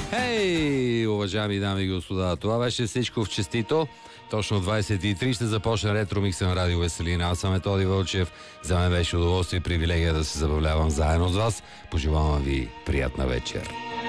Хей, уважаеми дами и господа, това беше всичко в честито. Точно 23 ще започне ретро микса на Радио Веселина. Аз съм Методи Вълчев. За мен беше удоволствие и привилегия да се забавлявам заедно с вас. Пожелавам ви приятна вечер.